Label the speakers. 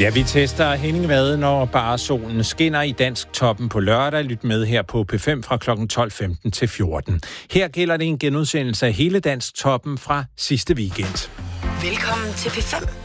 Speaker 1: Ja, vi tester Henning Vade, når bare solen skinner i Dansk Toppen på lørdag. Lyt med her på P5 fra kl. 12.15 til 14. Her gælder det en genudsendelse af hele Dansk Toppen fra sidste weekend.
Speaker 2: Velkommen til P5.